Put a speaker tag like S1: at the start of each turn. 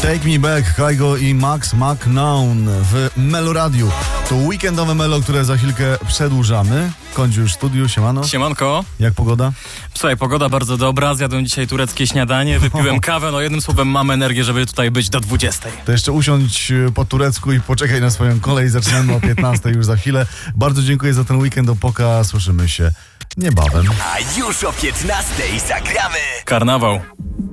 S1: Take Me Back, Kygo i Max McNown w Melo Radiu. To weekendowe Melo, które za chwilkę przedłużamy. Kądziu już w studiu, siemano.
S2: Siemanko.
S1: Jak pogoda?
S2: Słuchaj, pogoda bardzo dobra, zjadłem dzisiaj tureckie śniadanie, wypiłem kawę, no jednym słowem mam energię, żeby tutaj być do 20.
S1: To jeszcze usiądź po turecku i poczekaj na swoją kolej, zaczynamy o 15 już za chwilę. Bardzo dziękuję za ten weekend, Opoka, słyszymy się niebawem.
S3: A już o 15 zagramy
S2: Karnawał.